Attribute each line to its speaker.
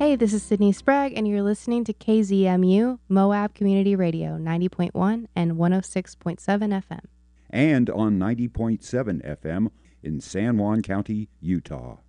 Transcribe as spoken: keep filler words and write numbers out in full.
Speaker 1: Hey, this is Sydney Sprague, and you're listening to K Z M U, Moab Community Radio, ninety point one and one oh six point seven F M.
Speaker 2: And on ninety point seven F M in San Juan County, Utah.